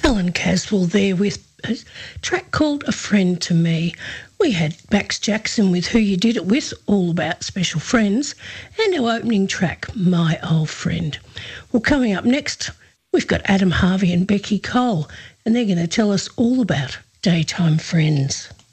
Alan Caswell there with a track called A Friend to Me. We had Max Jackson with Who You Did It With, all about special friends, and our opening track, My Old Friend. Well, coming up next, we've got Adam Harvey and Becky Cole, and they're going to tell us all about daytime friends.